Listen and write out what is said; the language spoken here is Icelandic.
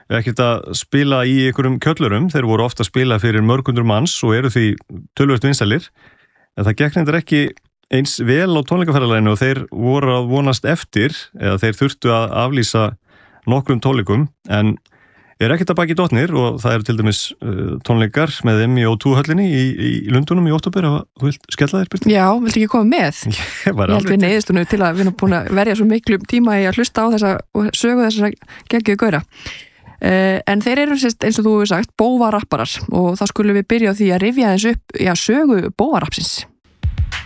ekkert að spila í einhverjum kjöllurum, þeir voru ofta að spila fyrir mörgundur manns og eru því töluvert vinsælir, en það gekk reyndar ekki eins vel á tónleikaferðalaginu og þeir voru að vonast eftir, eða þeir þurftu að aflýsa nokkrum tónleikum, en ekkert að baki dotnir og það eru til dæmis tónleikar með þeim í O2-höllinni í Lundunum í október, þú vilt skella þér, Birta? Já, viltu ekki koma með? Ég held við neyðist nú til að við erum búin að verja svo miklu tíma í að hlusta á þessa og sögu þessa geggjuðu gaura. En þeir eru eins og þú hefur sagt bóvarapparar og þá skulum við byrja á því að rifja þess upp sögu bóvarapsins.